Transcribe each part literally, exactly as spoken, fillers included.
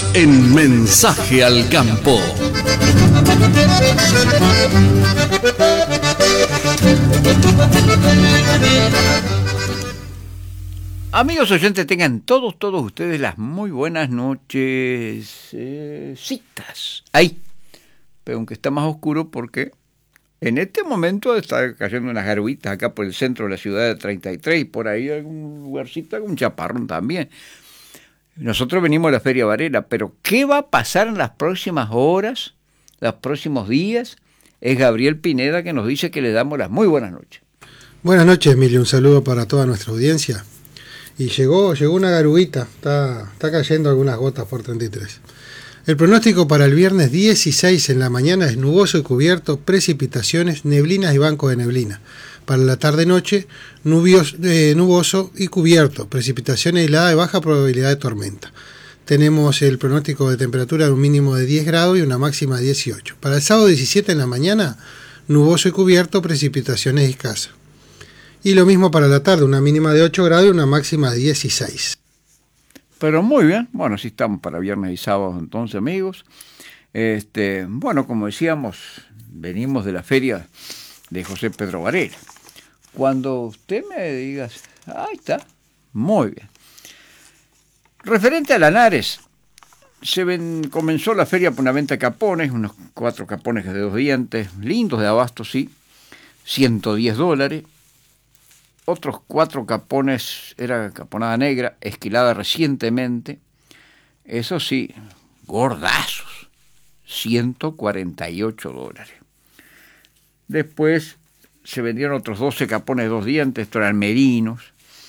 en Mensaje al Campo. Amigos oyentes, tengan todos, todos ustedes las muy buenas noches. Eh, citas. Ahí. Pero aunque está más oscuro porque en este momento está cayendo unas garuitas acá por el centro de la ciudad de treinta y tres y por ahí algún lugarcito, algún chaparrón también. Nosotros venimos a la Feria Varela, pero ¿qué va a pasar en las próximas horas, los próximos días? Es Gabriel Pineda que nos dice que le damos las muy buenas noches. Buenas noches, Emilio, un saludo para toda nuestra audiencia. Y llegó, llegó una garuita, está, está cayendo algunas gotas por treinta y tres. El pronóstico para el viernes dieciséis en la mañana es nuboso y cubierto, precipitaciones, neblinas y bancos de neblina. Para la tarde-noche, nubios, eh, nuboso y cubierto, precipitaciones aisladas y baja probabilidad de tormenta. Tenemos el pronóstico de temperatura de un mínimo de diez grados y una máxima de dieciocho. Para el sábado diecisiete en la mañana, nuboso y cubierto, precipitaciones escasas. Y lo mismo para la tarde, una mínima de ocho grados y una máxima de dieciséis. Pero muy bien, bueno, sí estamos para viernes y sábado entonces, amigos. Este, bueno, como decíamos, venimos de la feria de José Pedro Varela. Cuando usted me diga, ahí está, muy bien. Referente a Lanares, se ven, comenzó la feria por una venta de capones, unos cuatro capones de dos dientes, lindos de abasto, sí, ciento diez dólares. Otros cuatro capones, era caponada negra, esquilada recientemente, eso sí, gordazos, ciento cuarenta y ocho dólares. Después se vendieron otros doce capones de dos dientes, estos eran merinos,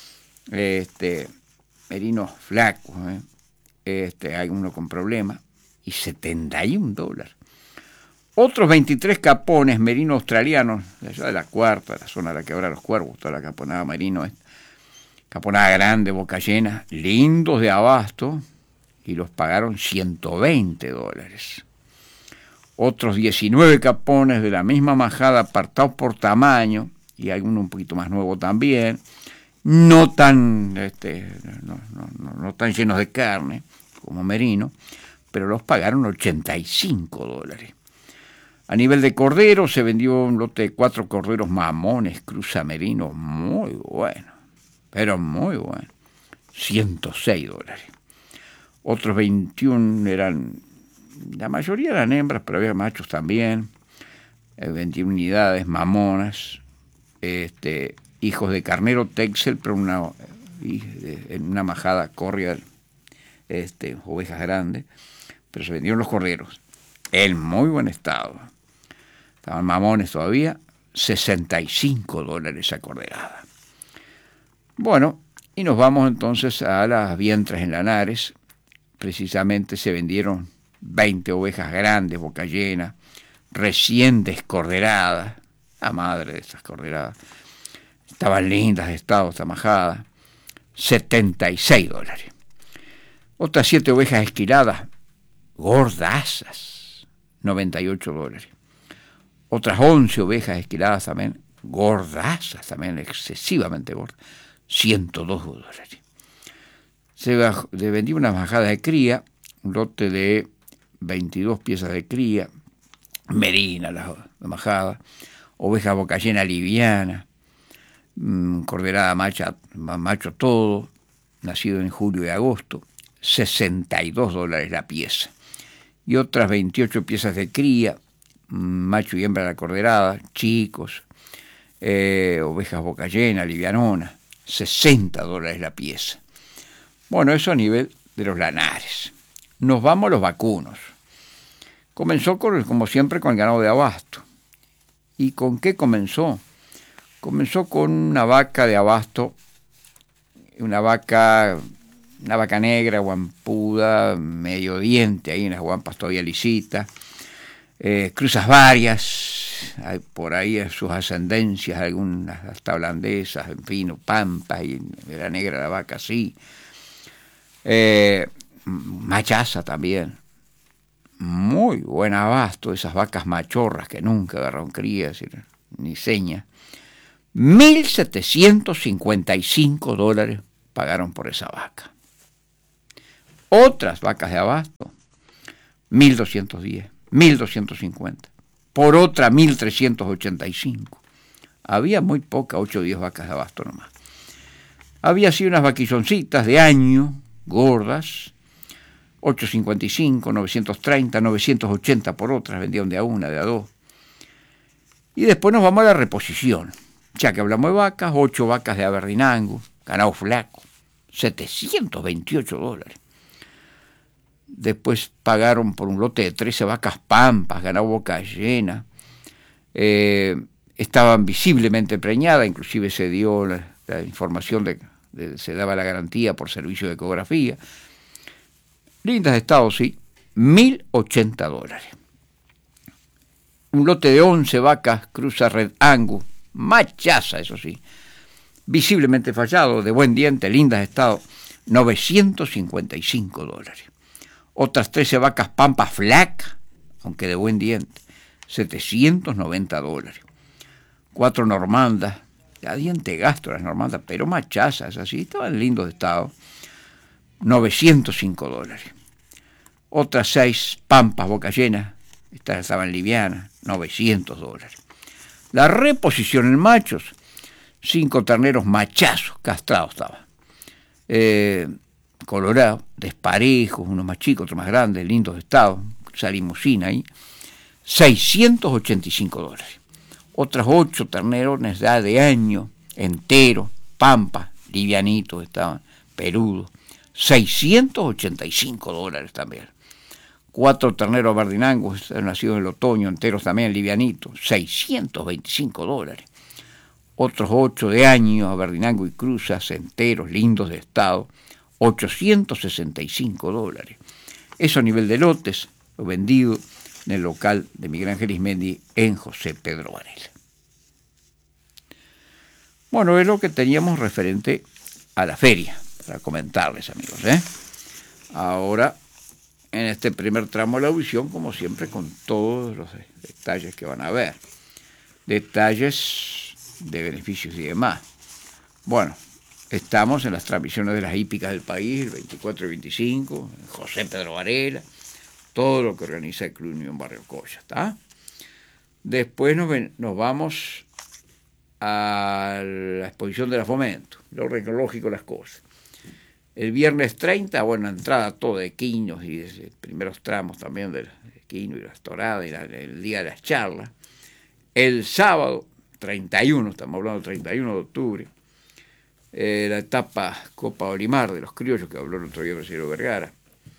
este, merinos flacos, ¿eh? este, hay uno con problemas, y setenta y un dólares. Otros veintitrés capones merinos australianos, de allá de la cuarta, la zona de la Quebrada de los Cuervos, toda la caponada merino, ¿eh? Caponada grande, boca llena, lindos de abasto, y los pagaron ciento veinte dólares. Otros diecinueve capones de la misma majada, apartados por tamaño, y alguno un poquito más nuevo también, no tan, este, no, no, no, no tan llenos de carne como merino, pero los pagaron ochenta y cinco dólares. A nivel de cordero se vendió un lote de cuatro corderos mamones, cruzamerinos, muy bueno, pero muy bueno, ciento seis dólares. Otros veintiuno eran, la mayoría eran hembras, pero había machos también, veintiuna unidades mamonas, este, hijos de carnero Texel, pero una, en una majada corrial, este, ovejas grandes, pero se vendieron los corderos en muy buen estado. Estaban mamones todavía, sesenta y cinco dólares a corderada. Bueno, y nos vamos entonces a las vientres en Lanares. Precisamente se vendieron veinte ovejas grandes, boca llena, recién descorderadas. La madre de esas corderadas. Estaban lindas de estado, esta majada. setenta y seis dólares. Otras siete ovejas esquiladas, gordazas, noventa y ocho dólares. Otras once ovejas esquiladas también, gordazas también, excesivamente gordas, ciento dos dólares. Se vendió una majada de cría, un lote de veintidós piezas de cría, merina la, la majada, oveja boca llena liviana, mmm, corderada macha, macho todo, nacido en julio y agosto, sesenta y dos dólares la pieza. Y otras veintiocho piezas de cría, macho y hembra de la corderada, chicos, eh, ovejas boca llena, livianona, sesenta dólares la pieza. Bueno, eso a nivel de los Lanares. Nos vamos a los vacunos. Comenzó, con, como siempre, con el ganado de abasto. ¿Y con qué comenzó? Comenzó con una vaca de abasto, una vaca, una vaca negra, guampuda, medio diente, ahí unas guampas todavía lisitas, Eh, cruzas varias, hay por ahí sus ascendencias, algunas hasta holandesas, en fin, pampas, y era negra la vaca, sí. Eh, machaza también, muy buen abasto, esas vacas machorras que nunca agarraron crías ni señas. mil setecientos cincuenta y cinco dólares pagaron por esa vaca. Otras vacas de abasto, mil doscientos diez, mil doscientos cincuenta, por otra mil trescientos ochenta y cinco. Había muy pocas, ocho o diez vacas de abasto nomás. Había así unas vaquilloncitas de año, gordas, ochocientos cincuenta y cinco, novecientos treinta, novecientos ochenta por otras, vendían de a una, de a dos. Y después nos vamos a la reposición. Ya que hablamos de vacas, ocho vacas de Aberdeen Angus, ganado flaco, setecientos veintiocho dólares. Después pagaron por un lote de trece vacas pampas, ganado boca llena. Eh, estaban visiblemente preñadas, inclusive se dio la, la información de que se daba la garantía por servicio de ecografía. Lindas de estado, sí, mil ochenta dólares. Un lote de once vacas cruza Red Angus, machaza, eso sí, visiblemente fallado, de buen diente, lindas de estado, novecientos cincuenta y cinco dólares. Otras trece vacas pampas flacas, aunque de buen diente, setecientos noventa dólares. Cuatro normandas, a diente gasto las normandas, pero machazas, así, estaban en lindo estado, novecientos cinco dólares. Otras seis pampas boca llena, estas estaban livianas, novecientos dólares. La reposición en machos, cinco terneros machazos, castrados estaban, eh, colorados, desparejos, unos más chicos, otros más grandes, lindos de estado, esa limusina ahí, seiscientos ochenta y cinco dólares. Otras ocho ternerones de, de año, enteros, pampas, livianitos estaban, peludos, seiscientos ochenta y cinco dólares también. Cuatro terneros Aberdeen Angus, nacidos en el otoño, enteros también, livianitos, seiscientos veinticinco dólares. Otros ocho de año, Aberdeen Angus y cruzas, enteros, lindos de estado, ochocientos sesenta y cinco dólares. Eso a nivel de lotes, lo vendido en el local de Miguel Ángel Ismendi en José Pedro Varela. Bueno, es lo que teníamos referente a la feria, para comentarles, amigos, ¿eh? Ahora, en este primer tramo de la audición, como siempre, con todos los detalles que van a ver. Detalles de beneficios y demás. Bueno, estamos en las transmisiones de las hípicas del país, el veinticuatro y veinticinco, José Pedro Varela, todo lo que organiza el Club Unión Barrio Colla, ¿está? Después nos, ven, nos vamos a la exposición de la Fomento, lo orden cronológico de las cosas. El viernes treinta, bueno, entrada todo de quinos y de primeros tramos también de quino y las toradas y la, el día de las charlas. El sábado treinta y uno, estamos hablando del treinta y uno de octubre, eh, la etapa Copa Olimar de los criollos, que habló el otro día el presidente Vergara,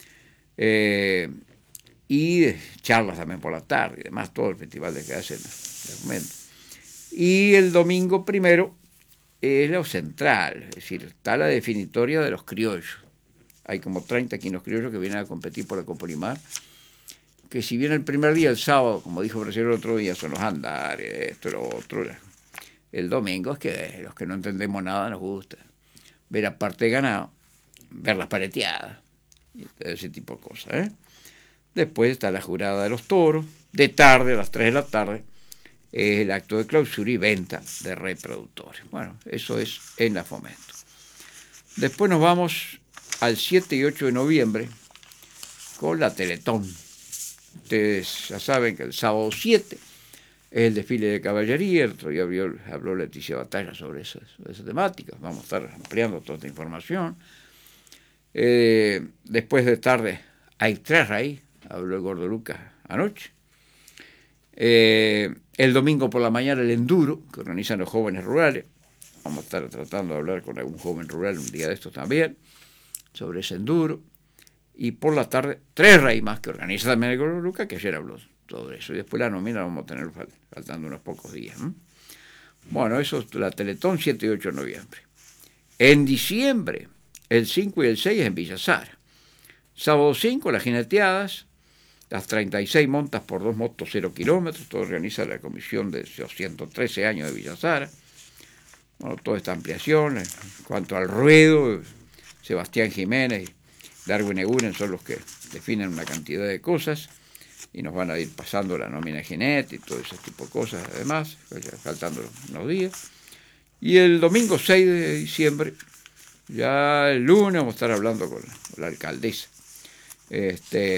eh, y charlas también por la tarde y demás, todo el festival de que hacen el momento. Y el domingo primero es lo central, es decir, está la definitoria de los criollos. Hay como treinta quinos criollos que vienen a competir por la Copa Olimar, que si bien el primer día, el sábado, como dijo el presidente el otro día, son los andares, esto y lo otro, el domingo es que los que no entendemos nada nos gusta ver aparte de ganado, ver las pareteadas, y ese tipo de cosas, ¿eh? Después está la jurada de los toros, de tarde, a las tres de la tarde, es el acto de clausura y venta de reproductores. Bueno, eso es en la Fomento. Después nos vamos al siete y ocho de noviembre con la Teletón. Ustedes ya saben que el sábado siete es el desfile de caballería, el otro día habló, habló Leticia Batalla sobre esas, sobre esas temáticas, vamos a estar ampliando toda esta información. Eh, después de tarde hay tres ahí, habló el Gordo Lucas anoche. Eh, el domingo por la mañana el enduro, que organizan los jóvenes rurales, vamos a estar tratando de hablar con algún joven rural un día de estos también, sobre ese enduro. Y por la tarde, tres rey más que organiza también el Gordo Lucas, que ayer habló todo eso. Y después la nómina vamos a tener faltando unos pocos días, ¿no? Bueno, eso es la Teletón, siete y ocho de noviembre. En diciembre, el cinco y el seis es en Villa Sara. Sábado cinco, las jineteadas, las treinta y seis montas por dos motos cero kilómetros, todo organiza la comisión de doscientos trece años de Villa Sara. Bueno, toda esta ampliación. En cuanto al ruedo, Sebastián Jiménez y Darwin Eguren son los que definen una cantidad de cosas y nos van a ir pasando la nómina de jinete y todo ese tipo de cosas, además, faltando unos días. Y el domingo seis de diciembre, ya el lunes vamos a estar hablando con la alcaldesa. Este,